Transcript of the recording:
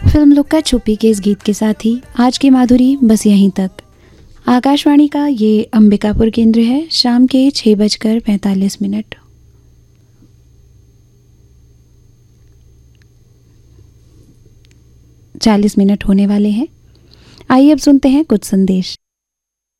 Film लुक्का छुपी के इस गीत के साथ ही आज की माधुरी बस यहीं तक। आकाशवाणी का ये अंबिकापुर केंद्र है। शाम के 6:45 40 मिनट होने वाले हैं। आइए अब सुनते हैं कुछ संदेश।